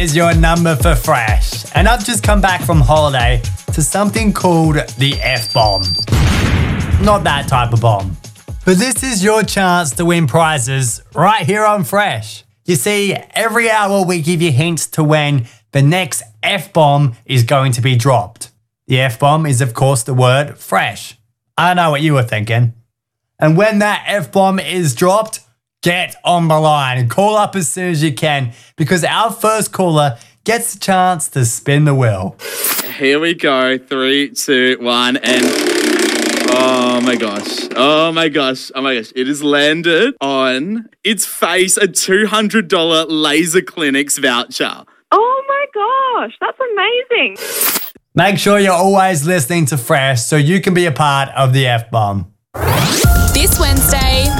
is your number for Fresh. And I've just come back from holiday to something called the F-bomb. Not that type of bomb. But this is your chance to win prizes right here on Fresh. You see, every hour we give you hints to when the next F-bomb is going to be dropped. The F-bomb is, of course, the word fresh. I know what you were thinking. And when that F-bomb is dropped, get on the line and call up as soon as you can, because our first caller gets a chance to spin the wheel. Here we go. 3, 2, 1, and oh my gosh. It has landed on its face, a $200 Laser Clinics voucher. Oh my gosh, that's amazing. Make sure you're always listening to Fresh so you can be a part of the F-bomb. This Wednesday,